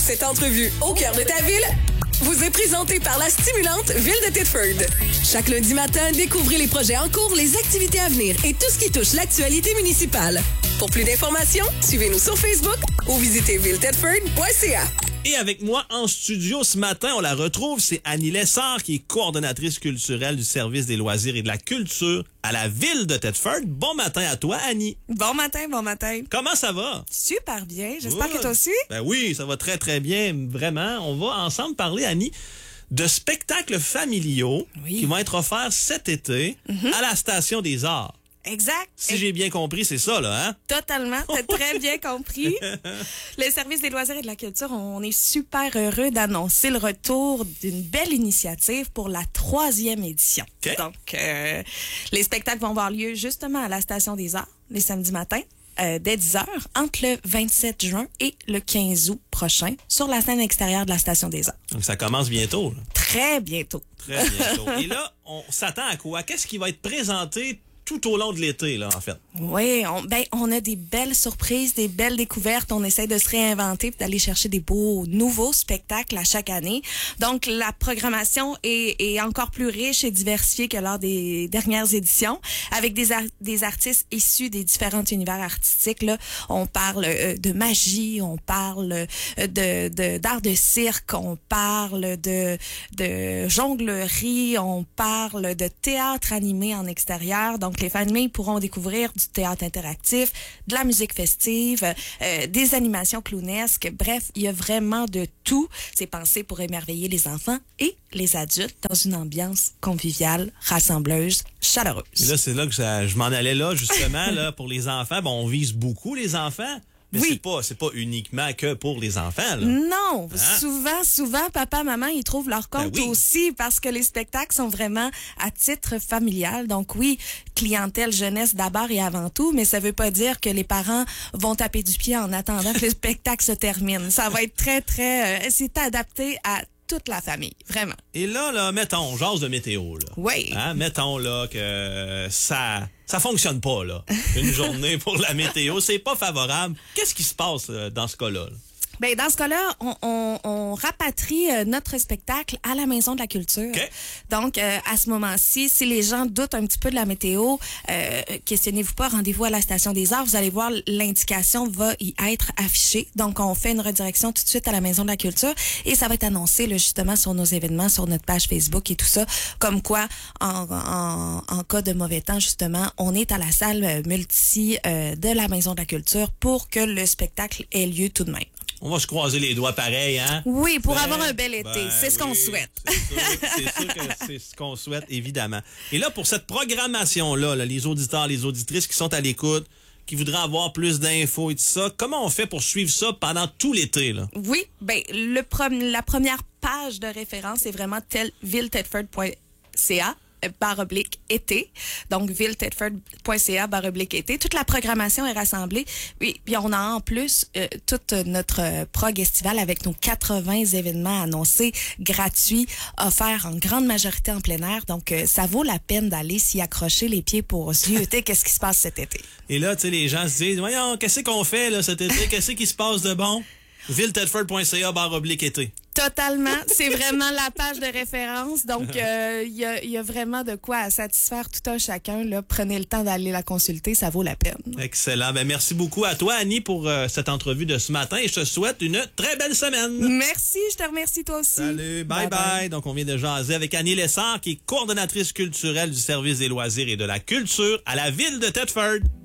Cette entrevue au cœur de ta ville vous est présentée par la stimulante Ville de Thetford. Chaque lundi matin, découvrez les projets en cours, les activités à venir et tout ce qui touche l'actualité municipale. Pour plus d'informations, suivez-nous sur Facebook ou visitez villethetford.ca. Et avec moi en studio ce matin, on la retrouve, c'est Annie Lessard, qui est coordonnatrice culturelle du service des loisirs et de la culture à la Ville de Thetford. Bon matin à toi, Annie. Bon matin, bon matin. Comment ça va? Super bien. J'espère que toi aussi. Ben oui, ça va très, très bien, vraiment. On va ensemble parler, Annie, de spectacles familiaux qui vont être offerts cet été à la Station des Arts. Exact. Si j'ai bien compris, c'est ça, là, hein? Totalement. T'as très bien compris. Le service des loisirs et de la culture, on est super heureux d'annoncer le retour d'une belle initiative pour la 3e édition. Okay. Donc, les spectacles vont avoir lieu justement à la Station des Arts, les samedis matins, dès 10h, entre le 27 juin et le 15 août prochain, sur la scène extérieure de la Station des Arts. Donc, ça commence bientôt, là. Très bientôt. Très bientôt. Et là, on s'attend à quoi? Qu'est-ce qui va être présenté tout au long de l'été, là, en fait? Oui, on a des belles surprises, des belles découvertes. On essaie de se réinventer et d'aller chercher des beaux nouveaux spectacles à chaque année. Donc, la programmation est encore plus riche et diversifiée que lors des dernières éditions, avec des artistes issus des différents univers artistiques. Là, on parle de magie, on parle d'art de cirque, on parle de jonglerie, on parle de théâtre animé en extérieur. Donc, les familles pourront découvrir du théâtre interactif, de la musique festive, des animations clownesques. Bref, il y a vraiment de tout. C'est pensé pour émerveiller les enfants et les adultes dans une ambiance conviviale, rassembleuse, chaleureuse. Et là, c'est là que je m'en allais là, justement, là, pour les enfants. Bon, on vise beaucoup les enfants. Mais c'est pas uniquement que pour les enfants, là. Non. Hein? Souvent, papa, maman, ils trouvent leur compte aussi parce que les spectacles sont vraiment à titre familial. Donc oui, clientèle jeunesse d'abord et avant tout, mais ça veut pas dire que les parents vont taper du pied en attendant que le spectacle se termine. Ça va être très, très... c'est adapté à toute la famille, vraiment. Et là, mettons, jase de météo, là. Oui. Hein? Mettons, là, que ça fonctionne pas, là. Une journée pour la météo, c'est pas favorable. Qu'est-ce qui se passe dans ce cas-là, là? Ben, dans ce cas-là, on rapatrie notre spectacle à la Maison de la Culture. Okay. Donc, à ce moment-ci, si les gens doutent un petit peu de la météo, questionnez-vous pas, rendez-vous à la Station des Arts. Vous allez voir, l'indication va y être affichée. Donc, on fait une redirection tout de suite à la Maison de la Culture et ça va être annoncé là, justement sur nos événements, sur notre page Facebook et tout ça. Comme quoi, en cas de mauvais temps, justement, on est à la salle multi de la Maison de la Culture pour que le spectacle ait lieu tout de même. On va se croiser les doigts pareil, hein? Oui, pour avoir un bel été. C'est ce qu'on souhaite. C'est sûr que c'est ce qu'on souhaite, évidemment. Et là, pour cette programmation-là, là, les auditeurs, les auditrices qui sont à l'écoute, qui voudraient avoir plus d'infos et tout ça, comment on fait pour suivre ça pendant tout l'été, là? Oui, ben la première page de référence est vraiment villethetford.ca. /été. Donc, villethetford.ca/été. Toute la programmation est rassemblée. Puis on a en plus toute notre prog estivale avec nos 80 événements annoncés, gratuits, offerts en grande majorité en plein air. Donc, ça vaut la peine d'aller s'y accrocher les pieds pour s'y qu'est-ce qui se passe cet été. Et là, tu sais, les gens se disent, voyons, qu'est-ce qu'on fait là cet été? Qu'est-ce qui se passe de bon? villethetford.ca/été. Totalement. C'est vraiment la page de référence. Donc, il y a vraiment de quoi à satisfaire tout un chacun. Là. Prenez le temps d'aller la consulter. Ça vaut la peine. Excellent. Ben, merci beaucoup à toi, Annie, pour cette entrevue de ce matin et je te souhaite une très belle semaine. Merci. Je te remercie toi aussi. Salut. Bye bye. Donc, on vient de jaser avec Annie Lessard, qui est coordonnatrice culturelle du service des loisirs et de la culture à la Ville de Thetford.